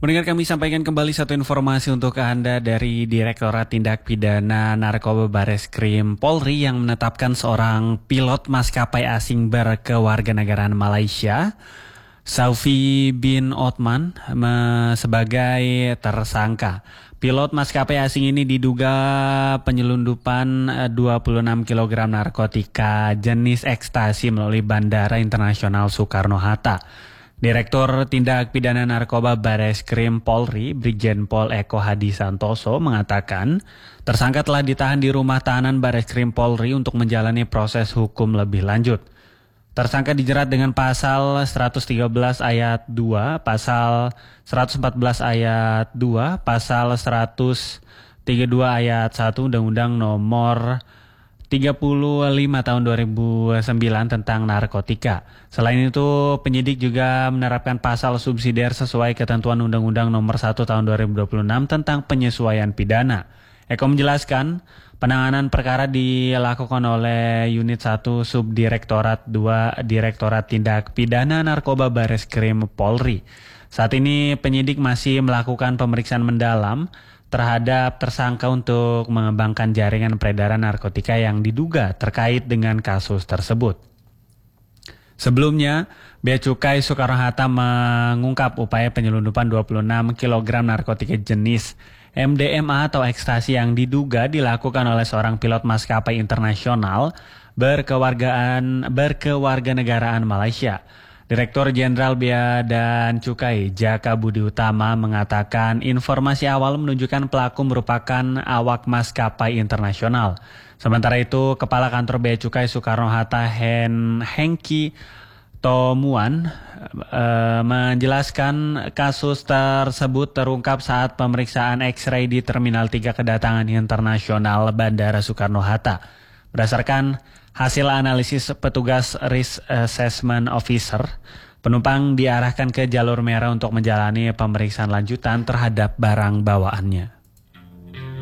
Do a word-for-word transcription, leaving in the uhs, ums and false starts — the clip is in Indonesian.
Mendengar kami sampaikan kembali satu informasi untuk Anda dari Direktorat Tindak Pidana Narkoba Bareskrim Polri yang menetapkan seorang pilot maskapai asing berkewarganegaraan Malaysia, Saufi bin Othman, sebagai tersangka. Pilot maskapai asing ini diduga penyelundupan dua puluh enam kilogram narkotika jenis ekstasi melalui Bandara Internasional Soekarno-Hatta. Direktur Tindak Pidana Narkoba Bareskrim Polri, Brigjen Pol Eko Hadi Santoso mengatakan, tersangka telah ditahan di rumah tahanan Bareskrim Polri untuk menjalani proses hukum lebih lanjut. Tersangka dijerat dengan pasal seratus tiga belas ayat dua, pasal seratus empat belas ayat dua, pasal seratus tiga puluh dua ayat satu Undang-Undang Nomor tiga puluh lima tahun dua ribu sembilan tentang narkotika. Selain itu, penyidik juga menerapkan pasal subsidiar sesuai ketentuan Undang-Undang Nomor satu tahun dua ribu dua puluh enam tentang penyesuaian pidana. Eko menjelaskan, penanganan perkara dilakukan oleh Unit satu Subdirektorat dua Direktorat Tindak Pidana Narkoba Bareskrim Polri. Saat ini penyidik masih melakukan pemeriksaan mendalam terhadap tersangka untuk mengembangkan jaringan peredaran narkotika yang diduga terkait dengan kasus tersebut. Sebelumnya, Bea Cukai Soekarno-Hatta mengungkap upaya penyelundupan dua puluh enam kilogram narkotika jenis M D M A atau ekstasi yang diduga dilakukan oleh seorang pilot maskapai internasional berkewargaan berkewarganegaraan Malaysia. Direktur Jenderal Bea dan Cukai Jaka Budi Utama mengatakan informasi awal menunjukkan pelaku merupakan awak maskapai internasional. Sementara itu, Kepala Kantor Bea Cukai Soekarno-Hatta Hen Hengki Tomuan e, menjelaskan kasus tersebut terungkap saat pemeriksaan X-ray di Terminal tiga Kedatangan Internasional Bandara Soekarno-Hatta. Berdasarkan hasil analisis petugas Risk Assessment Officer, penumpang diarahkan ke jalur merah untuk menjalani pemeriksaan lanjutan terhadap barang bawaannya.